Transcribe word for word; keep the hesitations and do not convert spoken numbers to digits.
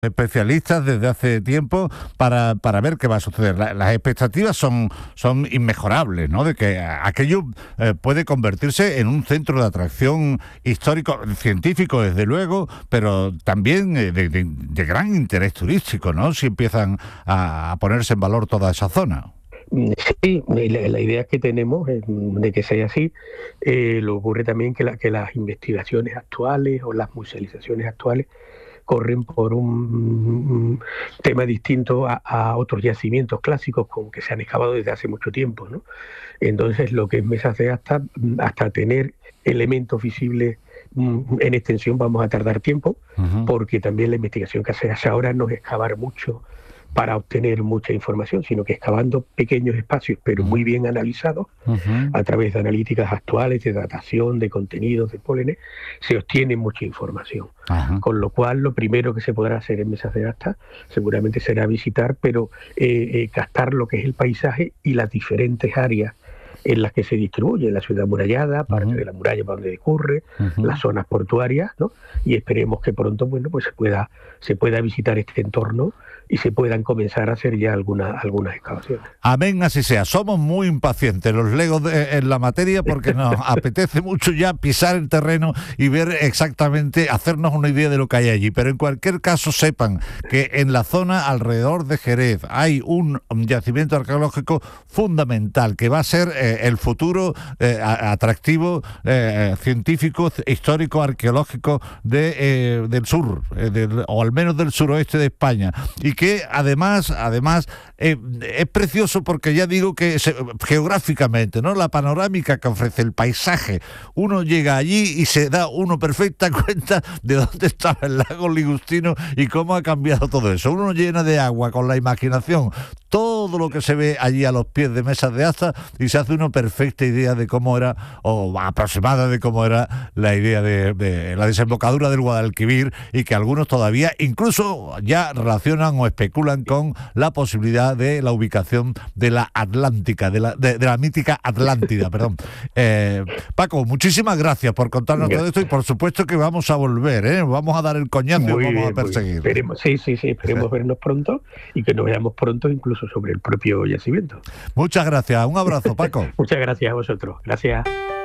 especialistas desde hace tiempo para, para ver qué va a suceder. La, las expectativas son, son inmejorables, ¿no? De que aquello eh, puede convertirse en un centro de atracción histórico, científico desde luego, pero también eh, de, de, de gran interés turístico, ¿no? Si empiezan a, a ponerse en valor toda esa zona. Sí, la, la idea que tenemos es de que sea así. Eh, lo ocurre también que, la, que las investigaciones actuales o las musealizaciones actuales corren por un tema distinto a, a otros yacimientos clásicos con que se han excavado desde hace mucho tiempo, ¿no? Entonces, lo que es Mesas de Asta, hasta tener elementos visibles en extensión vamos a tardar tiempo, uh-huh. porque también la investigación que se hace ahora no es excavar mucho para obtener mucha información, sino que excavando pequeños espacios, pero muy bien analizados, uh-huh. a través de analíticas actuales, de datación, de contenidos, de pólenes, se obtiene mucha información. Uh-huh. Con lo cual, lo primero que se podrá hacer en Mesas de Asta seguramente será visitar, pero eh, eh, captar lo que es el paisaje y las diferentes áreas en las que se distribuye la ciudad amurallada, parte uh-huh. de la muralla para donde discurre, uh-huh. las zonas portuarias, ¿no? Y esperemos que pronto, bueno, pues se pueda, se pueda visitar este entorno y se puedan comenzar a hacer ya alguna, algunas excavaciones. Amén, así sea. Somos muy impacientes los legos de, en la materia porque nos apetece mucho ya pisar el terreno y ver exactamente, hacernos una idea de lo que hay allí. Pero en cualquier caso sepan que en la zona alrededor de Jerez hay un yacimiento arqueológico fundamental que va a ser eh, el futuro eh, atractivo eh, científico, histórico, arqueológico de, eh, del sur, eh, del, o al menos del suroeste de España. Y que además, además eh, es precioso porque ya digo que se, geográficamente, ¿no? La panorámica que ofrece el paisaje, uno llega allí y se da uno perfecta cuenta de dónde estaba el lago Ligustino y cómo ha cambiado todo eso. Uno llena de agua con la imaginación todo lo que se ve allí a los pies de Mesas de Asta y se hace una perfecta idea de cómo era, o aproximada de cómo era la idea de, de la desembocadura del Guadalquivir, y que algunos todavía incluso ya relacionan o especulan con la posibilidad de la ubicación de la Atlántica, de la, de, de la mítica Atlántida, perdón. Eh, Paco, muchísimas gracias por contarnos todo esto y por supuesto que vamos a volver, ¿eh? Vamos a dar el coñazo y vamos bien, a perseguir. Esperemos, sí, sí, sí, esperemos sí. vernos pronto y que nos veamos pronto incluso sobre el propio yacimiento. Muchas gracias, un abrazo, Paco. Muchas gracias a vosotros, gracias.